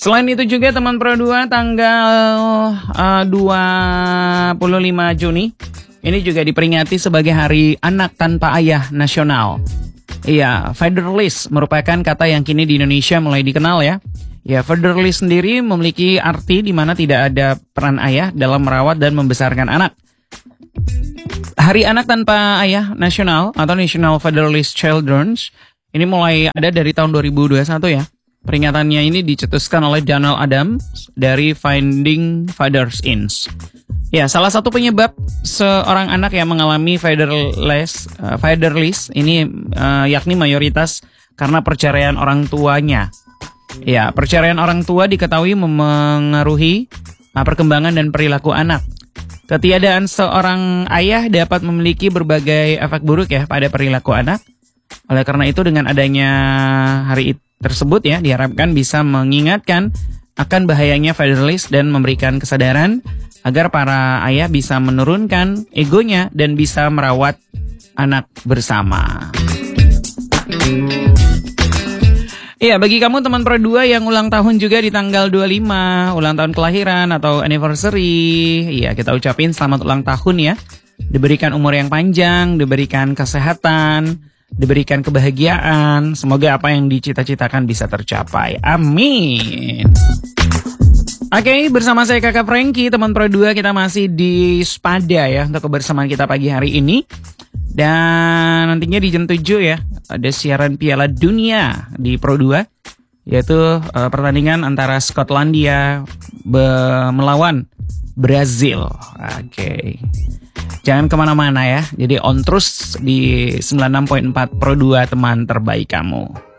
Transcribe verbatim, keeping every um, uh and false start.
Selain itu juga teman Pro dua tanggal uh, dua puluh lima Juni ini juga diperingati sebagai Hari Anak Tanpa Ayah Nasional. Iya, fatherless merupakan kata yang kini di Indonesia mulai dikenal ya. Ya, fatherless sendiri memiliki arti di mana tidak ada peran ayah dalam merawat dan membesarkan anak. Hari Anak Tanpa Ayah Nasional atau National Fatherless Children's ini mulai ada dari tahun dua ribu dua puluh satu ya. Peringatannya ini dicetuskan oleh Donald Adams dari Finding Fathers Inc. Ya, salah satu penyebab seorang anak yang mengalami fatherless, uh, fatherless ini uh, yakni mayoritas karena perceraian orang tuanya. Ya, perceraian orang tua diketahui memengaruhi uh, perkembangan dan perilaku anak. Ketiadaan seorang ayah dapat memiliki berbagai efek buruk ya pada perilaku anak. Oleh karena itu dengan adanya hari tersebut ya diharapkan bisa mengingatkan akan bahayanya fatherless dan memberikan kesadaran agar para ayah bisa menurunkan egonya dan bisa merawat anak bersama. Iya, bagi kamu teman Pro dua yang ulang tahun juga di tanggal dua puluh lima, ulang tahun kelahiran atau anniversary, iya kita ucapin selamat ulang tahun ya. Diberikan umur yang panjang, diberikan kesehatan, diberikan kebahagiaan. Semoga apa yang dicita-citakan bisa tercapai. Amin. Oke, okay, bersama saya Kakak Franky, teman Pro dua, kita masih di Spada ya untuk kebersamaan kita pagi hari ini. Dan nantinya di jam tujuh ya ada siaran Piala Dunia di Pro dua, yaitu uh, pertandingan antara Skotlandia be- melawan Brazil. Oke, okay. Jangan kemana-mana ya, jadi on terus di sembilan puluh enam koma empat Pro dua, teman terbaik kamu.